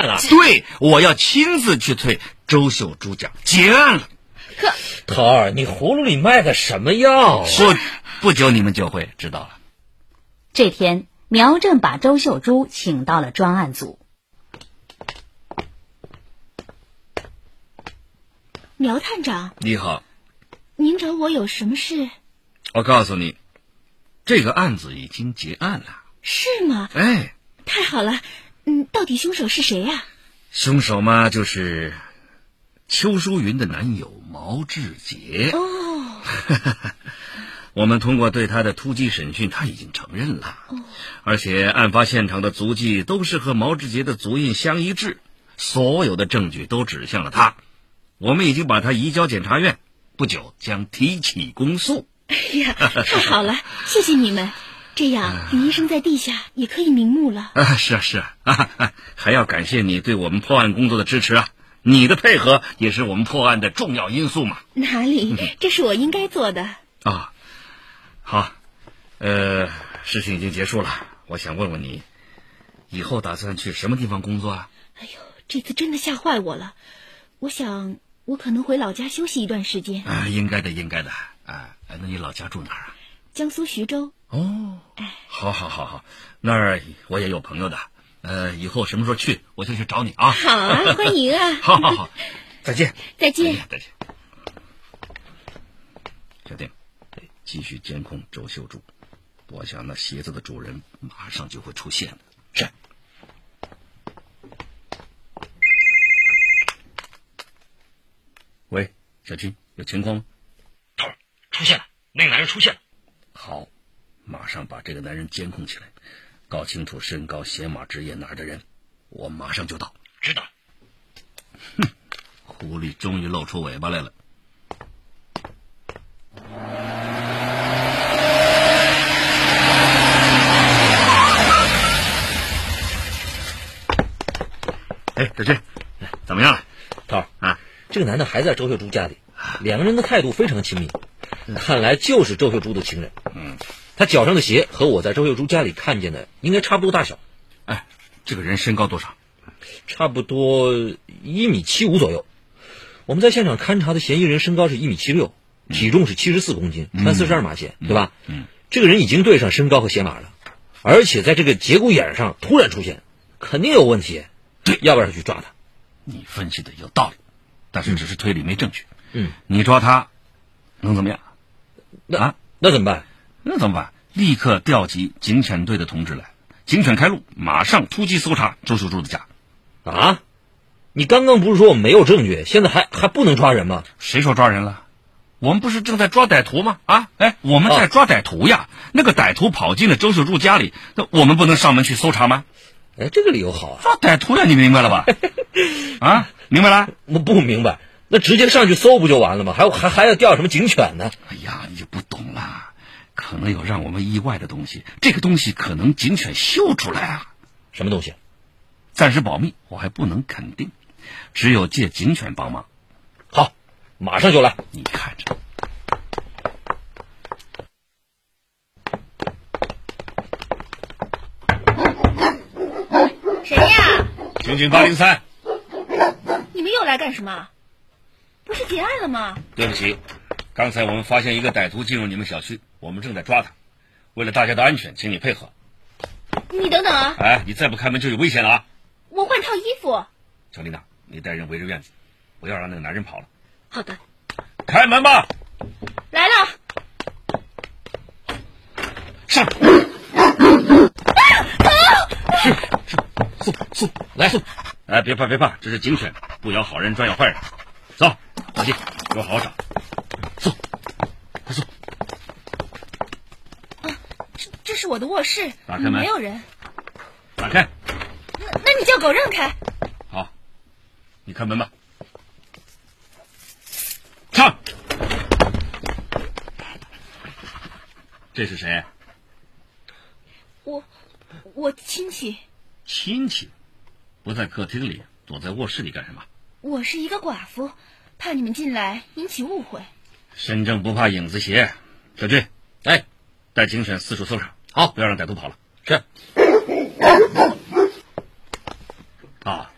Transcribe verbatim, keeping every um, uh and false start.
了。 对，我要亲自去退周秀珠家，结案了。 可桃儿，你葫芦里卖的什么药？ 不不久你们就会知道了。 这天，苗正把周秀珠请到了专案组。 苗探长， 你好， 您找我有什么事？ 我告诉你，这个案子已经结案了。 是吗？ 哎， 太好了。嗯，到底凶手是谁呀？ 凶手嘛，就是邱淑云的男友毛志杰。 哦， 我们通过对他的突击审讯，他已经承认了。 哦， 而且案发现场的足迹都是和毛志杰的足印相一致，所有的证据都指向了他。我们已经把他移交检察院，不久将提起公诉。 哎呀，太好了，谢谢你们。这样，李医生在地下也可以瞑目了。 啊，是啊，是啊，啊，还要感谢你对我们破案工作的支持啊！你的配合也是我们破案的重要因素嘛。 哪里，这是我应该做的。 啊，好，呃，事情已经结束了，我想问问你，以后打算去什么地方工作啊？ 哎呦，这次真的吓坏我了。我想，我可能回老家休息一段时间。 啊，应该的，应该的。啊，那你老家住哪儿啊？ 江苏徐州。 哦， 哎， 好，好，好，好，那儿我也有朋友的。呃，以后什么时候去，我就去找你啊。 好啊，欢迎啊。 好好好，再见。 再见。 再见。决定，得继续监控周秀珠。我想那鞋子的主人马上就会出现的。是。喂，小军，有情况吗？ 头儿，出现了，那个男人出现了。 好，马上把这个男人监控起来，搞清楚身高、鞋码、职业哪儿的人，我马上就到。 知道。 哼，狐狸终于露出尾巴来了。哎，小军，怎么样了？ 头儿啊， 这个男的还在周秀珠家里，两个人的态度非常亲密，看来就是周秀珠的情人。 嗯， 他脚上的鞋和我在周秀珠家里看见的应该差不多大小。 哎，这个人身高多少？ 差不多一米七五左右。我们在现场勘查的嫌疑人身高是一米七六，体重是七十四公斤，穿四十二码鞋，对吧？ 嗯， 这个人已经对上身高和鞋码了，而且在这个节骨眼上突然出现，肯定有问题。 对， 要不然去抓他。 你分析的有道理，但是只是推理没证据。 嗯， 你抓他能怎么样？ 那啊， 那怎么办？ 那怎么办？立刻调集警犬队的同志来，警犬开路，马上突击搜查周秀珠的家。 啊？你刚刚不是说我们没有证据，现在还还不能抓人吗？ 谁说抓人了？我们不是正在抓歹徒吗？啊，哎，我们在抓歹徒呀！哦、那个歹徒跑进了周秀珠家里，那我们不能上门去搜查吗？ 哎，这个理由好啊！ 抓歹徒呀，你明白了吧？啊，明白了？ 我不明白，那直接上去搜不就完了吗？还还还要调什么警犬呢？ 哎呀，你就不懂了，可能有让我们意外的东西，这个东西可能警犬嗅出来啊。 什么东西？ 暂时保密，我还不能肯定，只有借警犬帮忙。 好，马上就来。 你看着。 谁呀？ 刑警八零三。 你们又来干什么？不是结案了吗？ 对不起，刚才我们发现一个歹徒进入你们小区，我们正在抓他。为了大家的安全，请你配合。 你等等啊！ 哎，你再不开门就有危险了啊！ 我换套衣服。 小丽娜，你带人围着院子，不要让那个男人跑了。 好的。 开门吧。 来了。 上。 是是，送送来送。哎，别怕别怕，这是警犬，不咬好人专咬坏人。走，小心，给我好好找。送，快送。 啊，这这是我的卧室， 打开门， 没有人。 打开。 那那你叫狗让开。 好，你开门吧。上。这是谁？ 我我亲戚。 亲戚？不在客厅里，躲在卧室里干什么？ 我是一个寡妇，怕你们进来引起误会。 身正不怕影子斜。小军，哎，带警犬四处搜查，好，不要让歹徒跑了。 是。 啊，